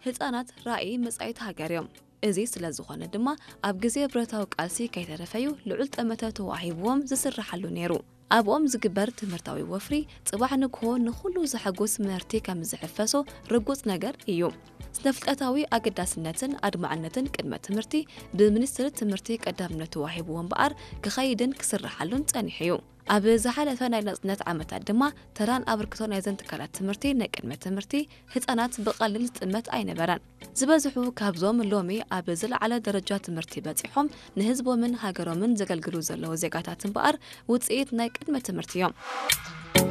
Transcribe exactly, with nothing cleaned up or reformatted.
ህፃናት ራእይ መጻኢት ሃገርዮም እዚ ስለዝኾነ ድማ ኣብ ግዜ ብረታዊ ቃልሲ ከይተረፈዩ ልዑል ጠመተ ተዋሂብዎም ዝስራሓሉ ነይሩ ኣብኦም ዝግበር ትምህርታዊ ወፍሪ ጽባሕ ንግሆ ንኹሉ ዝሐጎስ ምህርቲ ከም ዝሕፈሶ ርጉጽ ነገር እዩ ስነፍልጠታዊ ኣገዳስነትን ኣድማዕነትን ቅድመ ትምህርቲ ብሚኒስትሪ ትምህርቲ ቀዳምነት ተዋሂብዎም በኣር ክኸይድን ክስራሓሉን ጸኒሑ እዩ ኣብ ዝሓለፈ ናይ ነጽነት ዓመታት ድማ ተራን ኣበርክቶ ናይ ዘንትካላት ትምህርቲ ናይ ቅድመ ትምህርቲ ህፃናት ብቐሊል ዝጥመት ኣይነበረን ዝበዝሑ ካብዞም ሎሚ ኣብ ዝለዓለ ደረጃ ትምህርቲ በጺሖም ንህዝቦምን ሃገሮምን ዘገልግሉ ዘለዉ ዜጋታትን በኣር ውጽኢት ናይ ቅድመ ትምህርቲ እዮም